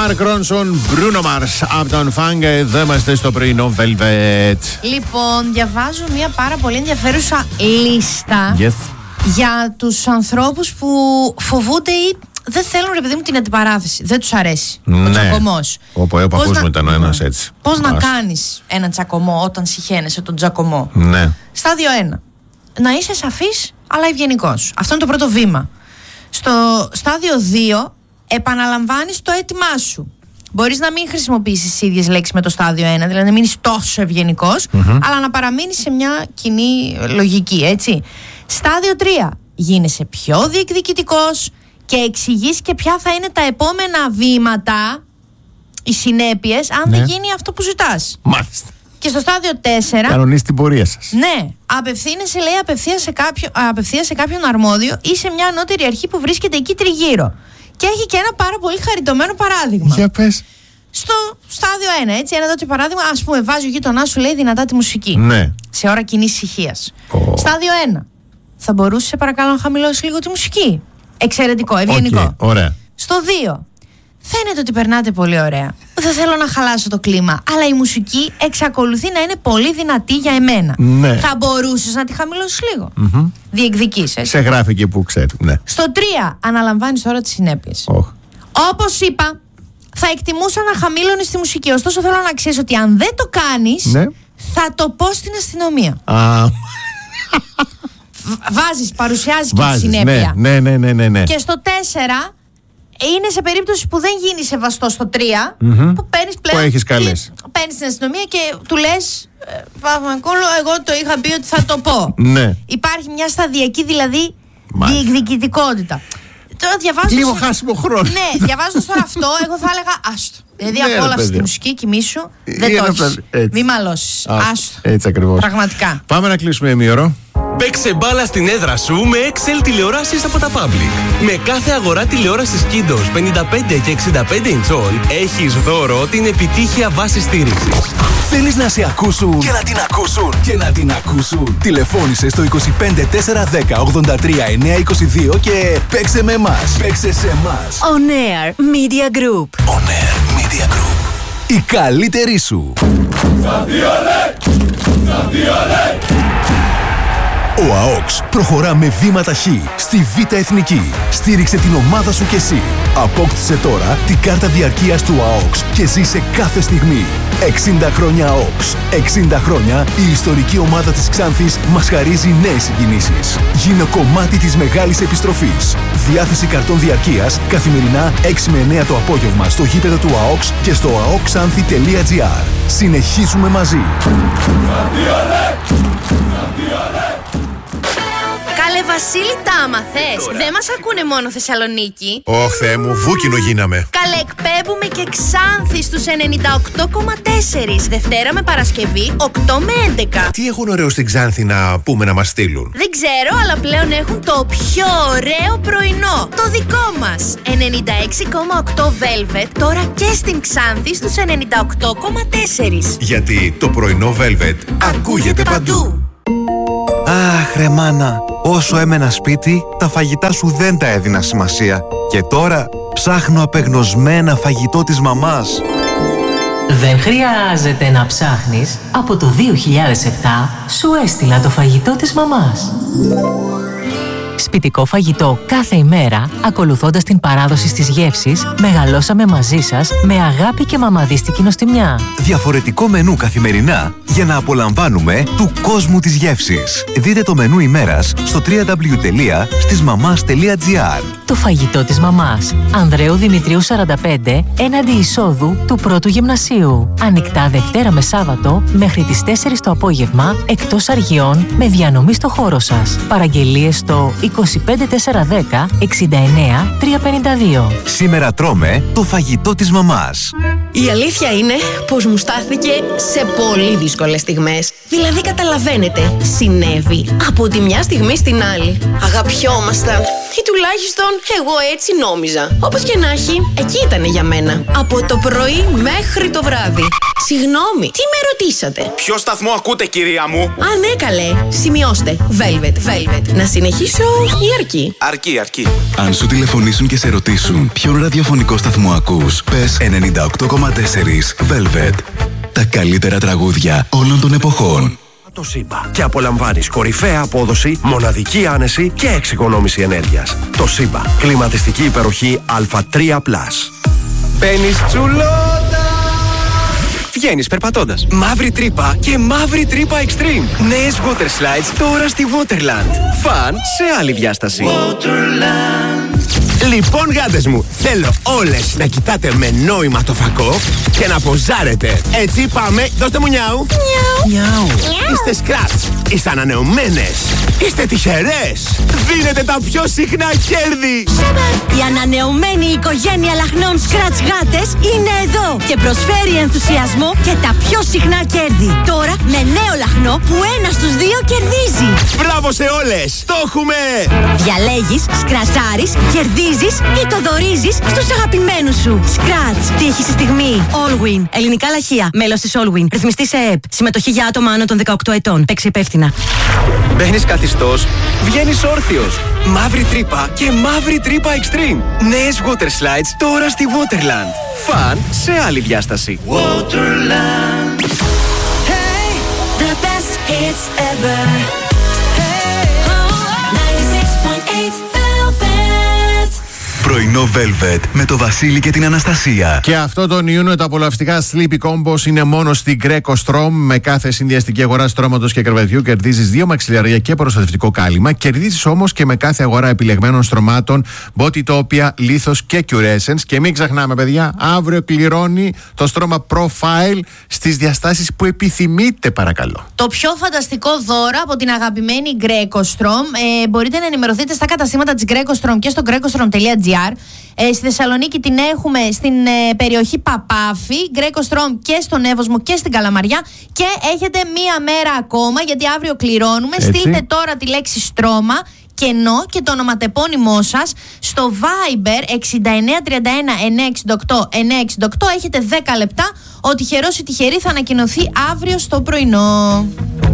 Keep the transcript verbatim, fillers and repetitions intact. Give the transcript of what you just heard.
Mark Ronson, Bruno Mars, από τον Funk. Εδώ είμαστε στο πρωινό Velvet. Λοιπόν, διαβάζω μια πάρα πολύ ενδιαφέρουσα λίστα yes. για τους ανθρώπους που φοβούνται ή δεν θέλουν, ρε παιδί μου, την αντιπαράθεση. Δεν τους αρέσει ναι. ο τσακωμός. Όπου ο παππούς μου ήταν ο ένας έτσι. Πώς να κάνεις έναν τσακωμό όταν συχαίνεσαι τον τσακωμό. Ναι. Στάδιο ένα. Να είσαι σαφής αλλά ευγενικός. Αυτό είναι το πρώτο βήμα. Στο στάδιο δύο, επαναλαμβάνεις το αίτημά σου. Μπορείς να μην χρησιμοποιήσεις τις ίδιες λέξεις με το στάδιο ένα, δηλαδή να μην είσαι τόσο ευγενικός, mm-hmm. αλλά να παραμείνεις σε μια κοινή λογική, έτσι. Στάδιο τρία. Γίνεσαι πιο διεκδικητικός και εξηγείς και ποια θα είναι τα επόμενα βήματα, οι συνέπειες, αν ναι. δεν γίνει αυτό που ζητάς. Μάλιστα. Και στο στάδιο τέσσερα. Κανονίστε την πορεία σας. Ναι. Απευθύνεσαι, λέει, απευθείας σε, κάποιο, απευθείας σε κάποιον αρμόδιο ή σε μια ανώτερη αρχή που βρίσκεται εκεί τριγύρω. Και έχει και ένα πάρα πολύ χαριτωμένο παράδειγμα. Για πες. Στο στάδιο ένα, έτσι, ένα τέτοιο παράδειγμα, ας πούμε, βάζει ο γείτονάς σου, λέει, δυνατά τη μουσική. Ναι. Σε ώρα κοινής ησυχίας. Oh. Στάδιο ένα. Θα μπορούσε, παρακαλώ, να χαμηλώσεις λίγο τη μουσική. Εξαιρετικό, ευγενικό. Okay, ωραία. Στο δύο. Φαίνεται ότι περνάτε πολύ ωραία. Δεν θέλω να χαλάσω το κλίμα, αλλά η μουσική εξακολουθεί να είναι πολύ δυνατή για εμένα. Ναι. Θα μπορούσες να τη χαμηλώσεις λίγο. Mm-hmm. Διεκδικείς, έτσι. Σε γράφει και που ξέρει. Ναι. Στο τρία. Αναλαμβάνεις τώρα τις συνέπειες. Oh. Όπως είπα, θα εκτιμούσα να χαμήλωνεις τη μουσική. Ωστόσο, θέλω να ξέρεις ότι αν δεν το κάνεις, ναι. θα το πω στην αστυνομία. Ah. Βάζεις, παρουσιάζεις και Βάζεις, τη συνέπεια. Ναι, ναι, ναι, ναι, ναι. Και στο τέσσερα. Είναι σε περίπτωση που δεν γίνει σεβαστό στο τρία, mm-hmm. που παίρνεις πλέον. Που έχεις καλέσει. Παίρνεις στην αστυνομία και του λες, Παπαμακούλου, εγώ το είχα πει ότι θα το πω. Ναι. Υπάρχει μια σταδιακή δηλαδή διεκδικητικότητα. Τώρα διαβάζω. Λίγο χάσιμο χρόνο. Ναι, διαβάζοντας τώρα αυτό, εγώ θα έλεγα άστο. Δηλαδή ναι, απόλαυση τη μουσική, κοιμήσου. Δεν το έχεις. Μη μαλώσεις. Άστο. Έτσι ακριβώς. Πραγματικά. Πάμε να κλείσουμε ημίωρο. Παίξε μπάλα στην έδρα σου με εξ ελ τηλεοράσεις από τα Public. Με κάθε αγορά τηλεόρασης Kiddos πενήντα πέντε και εξήντα πέντε ιντσών έχεις δώρο την επιτύχεια βάση στήριξης. Θέλεις να σε ακούσουν και να την ακούσουν και να την ακούσουν. Τηλεφώνησε στο είκοσι πέντε τετρακόσια δέκα ογδόντα τρία εννιακόσια είκοσι δύο και παίξε με εμάς. Παίξε σε εμάς. On Air Media Group. On Air Media Group. Η καλύτερη σου. Ο ΑΟΚΣ προχωρά με βήματα χ στη Β' Εθνική. Στήριξε την ομάδα σου κι εσύ. Απόκτησε τώρα την κάρτα διαρκείας του ΑΟΚΣ και ζήσε κάθε στιγμή. εξήντα χρόνια ΑΟΚΣ. εξήντα χρόνια η ιστορική ομάδα της Ξάνθης μας χαρίζει νέες συγκινήσεις. Γίνε κομμάτι της μεγάλης επιστροφής. Διάθεση καρτών διαρκείας καθημερινά έξι με εννέα το απόγευμα στο γήπεδο του ΑΟΚΣ και στο αoxanthi τελεία gr. Συνεχίζουμε μαζί. Καλέ Βασίλη, τα άμαθες. Δεν μας ακούνε μόνο Θεσσαλονίκη. Ωχ, Θεέ μου, βούκινο γίναμε. Καλέ, εκπέμπουμε και Ξάνθη στους ενενήντα οκτώ κόμμα τέσσερα. Δευτέρα με Παρασκευή, οκτώ με έντεκα. Τι έχουν ωραίο στην Ξάνθη να πούμε να μας στείλουν? Δεν ξέρω, αλλά πλέον έχουν το πιο ωραίο πρωινό. Το δικό μας. ενενήντα έξι κόμμα οκτώ Velvet, τώρα και στην Ξάνθη στους ενενήντα οκτώ κόμμα τέσσερα. Γιατί το πρωινό Velvet ακούγεται παντού. Αχ, ρε μάνα, όσο έμενα σπίτι, τα φαγητά σου δεν τα έδινα σημασία. Και τώρα ψάχνω απεγνωσμένα φαγητό της μαμάς. Δεν χρειάζεται να ψάχνεις. Από το δύο χιλιάδες επτά σου έστειλα το φαγητό της μαμάς. Σπιτικό φαγητό κάθε ημέρα, ακολουθώντας την παράδοση στις γεύσεις, μεγαλώσαμε μαζί σας με αγάπη και μαμαδίστικη νοστιμιά. Διαφορετικό μενού καθημερινά για να απολαμβάνουμε του κόσμου της γεύσης. Δείτε το μενού ημέρας στο double-u double-u double-u τελεία stismamas τελεία gr. Το φαγητό της μαμάς. Ανδρέου Δημητρίου σαράντα πέντε, έναντι εισόδου του πρώτου γυμνασίου. Ανοιχτά Δευτέρα με Σάββατο μέχρι τις τέσσερις το απόγευμα, εκτός αργιών, με διανομή στο χώρο σας. Παραγγελίες στο είκοσι πέντε τετρακόσια δέκα εξήντα εννέα τριακόσια πενήντα δύο. Σήμερα τρώμε το φαγητό της μαμάς. Η αλήθεια είναι πως μου στάθηκε σε πολύ δύσκολες στιγμές. Δηλαδή καταλαβαίνετε, συνέβη από τη μια στιγμή στην άλλη. Αγαπιόμασταν, Ή τουλάχιστον εγώ έτσι νόμιζα. Όπως και να έχει, εκεί ήταν για μένα. Από το πρωί μέχρι το βράδυ. Συγγνώμη, τι με ρωτήσατε? Ποιο σταθμό ακούτε, κυρία μου? Α, ναι, καλέ. Σημειώστε. Velvet, Velvet. Να συνεχίσω ή αρκεί? Αρκεί, αρκεί. Αν σου τηλεφωνήσουν και σε ρωτήσουν ποιον ραδιοφωνικό σταθμό ακούς, πες ενενήντα οκτώ κόμμα τέσσερα Velvet. Τα καλύτερα τραγούδια όλων των εποχών. Το Σύμπα και απολαμβάνεις κορυφαία απόδοση, μοναδική άνεση και εξοικονόμηση ενέργειας. Το Σύμπα. Κλιματιστική υπεροχή Α τρία πλας. Μπαίνεις τσουλότα! Βγαίνεις περπατώντας. Μαύρη τρύπα και μαύρη τρύπα Extreme. Νέες water slides τώρα στη Waterland. Φαν σε άλλη διάσταση. Waterland. Λοιπόν, γάτες μου, θέλω όλες να κοιτάτε με νόημα το φακό και να ποζάρετε. Έτσι πάμε, δώστε μου νιάου. Νιάου. Είστε σκράτς, είστε ανανεωμένες, είστε τυχερές. Δίνετε τα πιο συχνά κέρδη. Η ανανεωμένη οικογένεια λαχνών σκράτς γάτες είναι εδώ και προσφέρει ενθουσιασμό και τα πιο συχνά κέρδη. Τώρα με νέο λαχνό που ένα στους δύο κερδίζει. Μπράβο σε όλες, το έχουμε. Διαλέγεις, σκρατσάρεις, κερδίζεις ή το δωρίζεις στους αγαπημένους σου. Σκράτς, τύχη στη στιγμή. Allwin, ελληνικά λαχεία, μέλος της Allwin, ρυθμιστή σε ΕΕΠ. Συμμετοχή για άτομα άνω των δεκαοκτώ ετών. Παίξει υπεύθυνα. Μπαίνεις καθιστός, βγαίνεις όρθιος. Μαύρη τρύπα και μαύρη τρύπα Extreme. Νέες water slides τώρα στη Waterland. Φαν σε άλλη διάσταση. Waterland. Hey, the best hits ever. Hey, ninety-six point eight Velvet. Πρωινό Velvet με το Βασίλη και την Αναστασία. Και αυτό τον Ιούνιο τα απολαυστικά Sleepy Combos είναι μόνο στην Greco Strom. Με κάθε συνδυαστική αγορά στρώματος και κρεβατιού κερδίζεις δύο μαξιλαρία και προστατευτικό κάλυμα. Κερδίζεις όμως και με κάθε αγορά επιλεγμένων στρωμάτων Bodytopia, Lithos και Curescence. Και μην ξεχνάμε, παιδιά, αύριο κληρώνει το στρώμα Profile στις διαστάσεις που επιθυμείτε, παρακαλώ. Το πιο φανταστικό δώρο από την αγαπημένη Greco Strom. Ε, μπορείτε να ενημερωθείτε στα καταστήματα της Greco Strom και στο greco strom τελεία gr. Ε, στη Θεσσαλονίκη την έχουμε στην ε, περιοχή Παπάφη, Greco Strom και στον Εύωσμο και στην Καλαμαριά. Και έχετε μία μέρα ακόμα, γιατί αύριο κληρώνουμε. Έτσι. Στείλτε τώρα τη λέξη στρώμα, κενό και το ονοματεπώνυμό σας στο Viber εξήντα εννέα τριάντα ένα εννιακόσια εξήντα οκτώ εννιακόσια εξήντα οκτώ. Έχετε δέκα λεπτά. Ο τυχερός ή τυχερή θα ανακοινωθεί αύριο στο πρωινό.